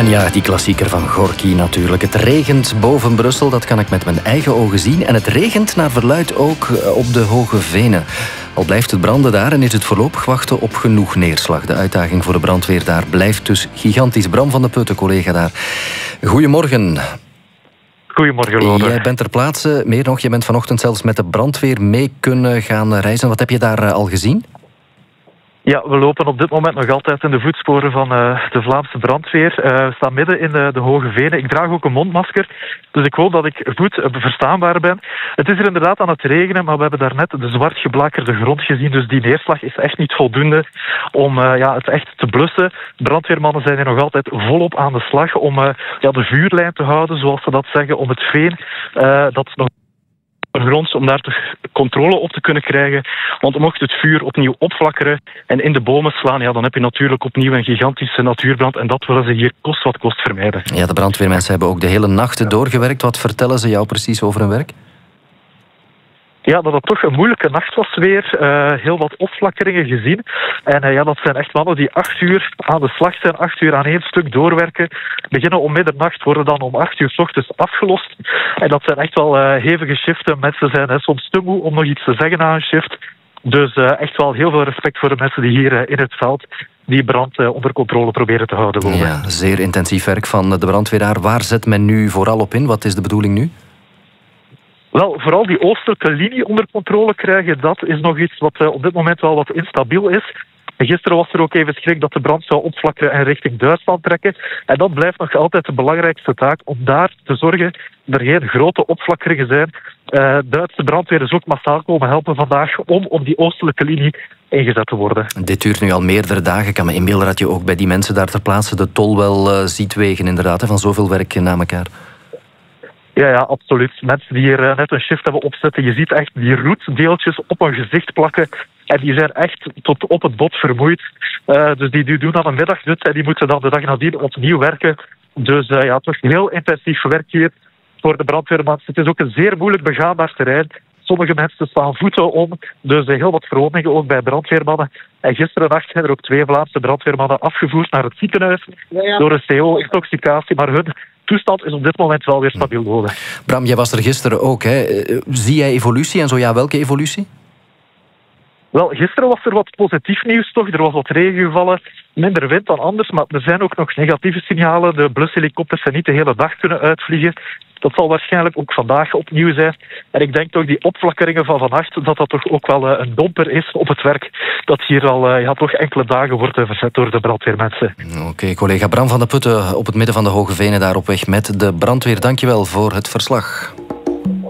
Ja, die klassieker van Gorky natuurlijk. Het regent boven Brussel, dat kan ik met mijn eigen ogen zien. En het regent naar verluidt ook op de Hoge Venen. Al blijft het branden daar en is het voorlopig wachten op genoeg neerslag. De uitdaging voor de brandweer daar blijft dus gigantisch. Bram van de Putten, collega daar. Goedemorgen. Goedemorgen, Lode. Jij bent ter plaatse. Meer nog, je bent vanochtend zelfs met de brandweer mee kunnen gaan reizen. Wat heb je daar al gezien? Ja, we lopen op dit moment nog altijd in de voetsporen van de Vlaamse brandweer. We staan midden in de Hoge Venen. Ik draag ook een mondmasker, dus ik hoop dat ik goed verstaanbaar ben. Het is er inderdaad aan het regenen, maar we hebben daarnet de zwart geblakerde grond gezien. Dus die neerslag is echt niet voldoende om het echt te blussen. Brandweermannen zijn hier nog altijd volop aan de slag om de vuurlijn te houden, zoals ze dat zeggen, om het veen dat nog gronds, om daar toch controle op te kunnen krijgen. Want mocht het vuur opnieuw opflakkeren en in de bomen slaan, ja, dan heb je natuurlijk opnieuw een gigantische natuurbrand. En dat willen ze hier kost wat kost vermijden. Ja, de brandweermensen hebben ook de hele nacht doorgewerkt. Wat vertellen ze jou precies over hun werk? Ja, dat het toch een moeilijke nacht was weer. Heel wat opflakkeringen gezien. En dat zijn echt mannen die 8 uur aan de slag zijn, 8 uur aan één stuk doorwerken. Beginnen om middernacht, worden dan om 8 uur 's ochtends afgelost. En dat zijn echt wel hevige shiften. Mensen zijn soms te moe om nog iets te zeggen na een shift. Dus echt wel heel veel respect voor de mensen die hier in het veld die brand onder controle proberen te houden. Ja, zeer intensief werk van de brandweer daar. Waar zet men nu vooral op in? Wat is de bedoeling nu? Wel, vooral die oostelijke linie onder controle krijgen, dat is nog iets wat op dit moment wel wat instabiel is. En gisteren was er ook even schrik dat de brand zou opflakkeren en richting Duitsland trekken. En dat blijft nog altijd de belangrijkste taak, om daar te zorgen dat er geen grote opflakkeringen zijn. Duitse brandweer is ook massaal komen helpen vandaag om op die oostelijke linie ingezet te worden. Dit duurt nu al meerdere dagen. Ik kan me inbeelden dat je ook bij die mensen daar ter plaatse de tol wel ziet wegen, inderdaad, van zoveel werk na elkaar. Ja, absoluut. Mensen die hier net een shift hebben opzetten, je ziet echt die roetdeeltjes op hun gezicht plakken. En die zijn echt tot op het bot vermoeid. Dus die doen dan een middagdut en die moeten dan de dag nadien opnieuw werken. Dus toch heel intensief werk hier voor de brandweermannen. Het is ook een zeer moeilijk begaanbaar terrein. Sommige mensen staan voeten om, dus heel wat verwondingen ook bij brandweermannen. En gisterennacht zijn er ook 2 Vlaamse brandweermannen afgevoerd naar het ziekenhuis door een CO-intoxicatie, maar hun toestand is op dit moment wel weer stabiel geworden. Bram, jij was er gisteren ook, hè? Zie jij evolutie en zo ja, welke evolutie? Wel, gisteren was er wat positief nieuws toch. Er was wat regen gevallen, minder wind dan anders, maar er zijn ook nog negatieve signalen. De blushelikopters zijn niet de hele dag kunnen uitvliegen. Dat zal waarschijnlijk ook vandaag opnieuw zijn. En ik denk toch die opflakkeringen van vannacht, dat toch ook wel een domper is op het werk. Dat hier al toch enkele dagen wordt verzet door de brandweermensen. Oké, collega Bram van de Putten op het midden van de Hoge Venen daar op weg met de brandweer. Dankjewel voor het verslag.